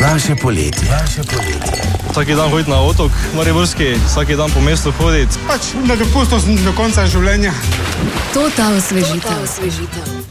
Vaše poletje. Vsaki dan hoditi na otok, mariborski, vsaki dan po mestu hoditi. Pač na dopustu do konca življenja. To ta osvežitev.